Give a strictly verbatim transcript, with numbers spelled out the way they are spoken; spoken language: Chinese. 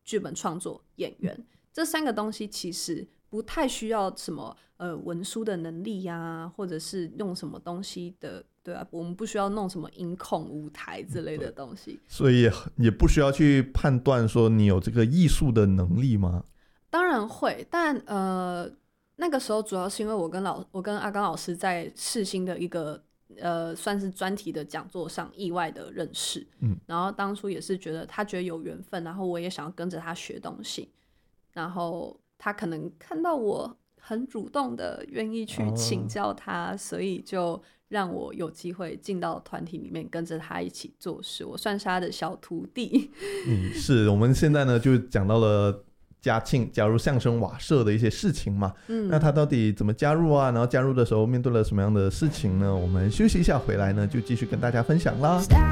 剧本创作、演员，这三个东西其实不太需要什么呃文书的能力呀、啊，或者是用什么东西的，对啊，我们不需要弄什么音控舞台之类的东西， 所以也不需要去判断说你有这个艺术的能力吗？ 当然会，但呃那个时候主要是因为我跟老我跟阿刚老师在世新的一个呃算是专题的讲座上意外的认识，嗯，然后当初也是觉得他觉得有缘分，然后我也想要跟着他学东西，然后他可能看到我很主动的愿意去请教他、哦、所以就让我有机会进到团体里面跟着他一起做事，我算是他的小徒弟。 嗯，是我们现在呢就讲到了嘉庆加入相声瓦舍的一些事情嘛、嗯、那他到底怎么加入啊，然后加入的时候面对了什么样的事情呢？我们休息一下回来呢就继续跟大家分享啦。